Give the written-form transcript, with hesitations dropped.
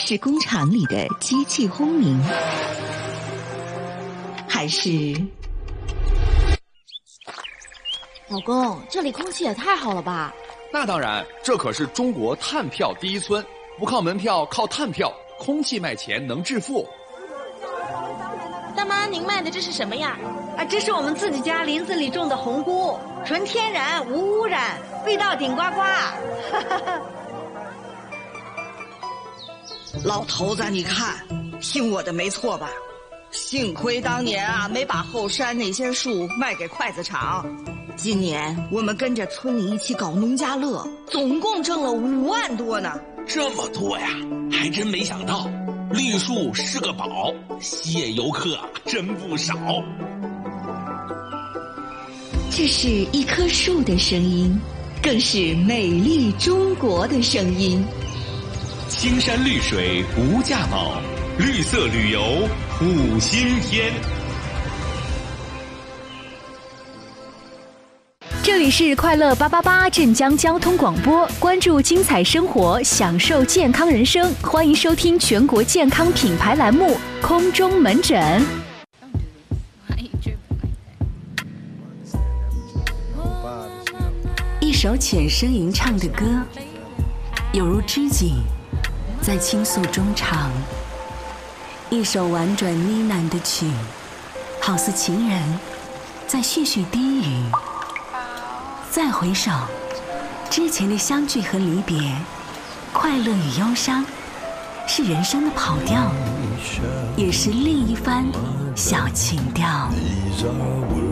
是工厂里的机器轰鸣，还是…… 老公，这里空气也太好了吧？ 那当然，这可是中国碳票第一村，不靠门票，靠碳票，空气卖钱能致富。 大妈，您卖的这是什么呀？ 这是我们自己家林子里种的红菇，纯天然无污染，味道顶呱呱。 老头子，你看，听我的没错吧？幸亏当年没把后山那些树卖给筷子厂。今年我们跟着村里一起搞农家乐，总共挣了5万多呢。 这么多呀，还真没想到，绿树是个宝，吸引游客真不少。 这是一棵树的声音，更是美丽中国的声音。 青山绿水无价宝，绿色旅游5星天。 这里是快乐888镇江交通广播，关注精彩生活，享受健康人生，欢迎收听全国健康品牌栏目空中门诊。 一首浅声吟唱的歌，有如知己在倾诉衷肠；一首婉转呢喃的曲，好似情人在絮絮低语。再回首，之前的相聚和离别，快乐与忧伤，是人生的跑调，也是另一番小情调。